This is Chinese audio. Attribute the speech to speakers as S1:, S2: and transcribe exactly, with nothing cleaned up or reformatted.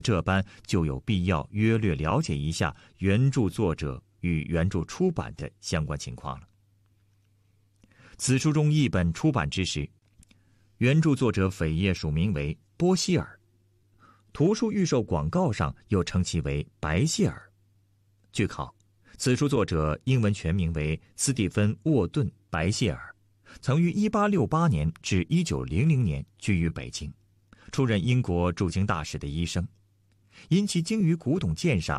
S1: 这般就有必要约略了解一下原著作者与原著出版的相关情况了。此书中译本出版之时，原著作者扉页署名为波希尔，图书预售广告上又称其为白谢尔。据考，此书作者英文全名为斯蒂芬·沃顿·白谢尔，曾于一八六八年至一九零零年居于北京，出任英国驻京大使的医生。因其精于古董鉴赏